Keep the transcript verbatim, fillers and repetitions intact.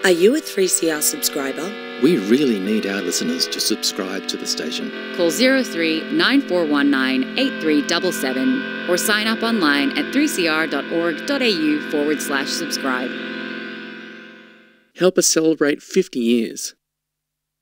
Are you a three C R subscriber? We really need our listeners to subscribe to the station. Call zero three nine four one nine eight three seven seven or sign up online at three c r dot org dot a u forward slash subscribe. Help us celebrate fifty years.